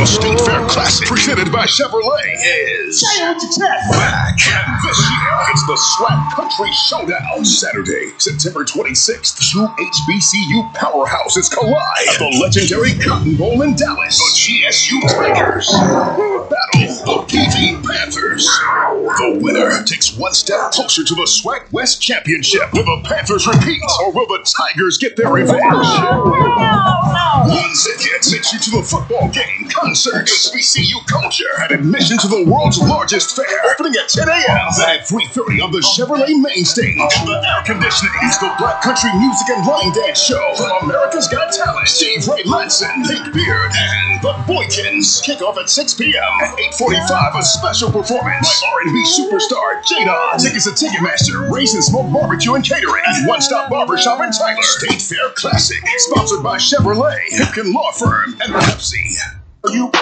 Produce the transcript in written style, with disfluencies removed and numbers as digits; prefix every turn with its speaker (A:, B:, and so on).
A: State Fair Classic, presented by Chevrolet, is back. And this year, it's the SWAC Country Showdown. Saturday, September 26th, two HBCU powerhouses collide at the legendary Cotton Bowl in Dallas. The GSU Tigers battle the PV Panthers. The winner takes one step closer to the SWAC West Championship. Will the Panthers repeat, or will the Tigers get their revenge? One ticket makes you to the football game, concert, HBCU culture, and admission to the world's largest fair. Opening at 10 a.m. Then at 3:30 on the Chevrolet main stage. And the air conditioning is the Black Country Music and Line Dance Show from America's Got Talent. Steve Ray Lanson, Pink Beard, and the Boykins. Kickoff at 6 p.m. At 8:45, a special performance by R&B superstar Jada. Tickets at Ticketmaster, Raise and Smoke Barbecue and Catering, and One Stop Barbershop in Tyler. State Fair Classic, sponsored by Chevrolet, Hipkin Law Firm, and Pepsi. Are you